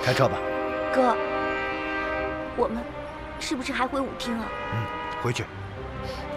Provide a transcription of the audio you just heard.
开车吧。 哥，我们是不是还回舞厅啊？ 回去。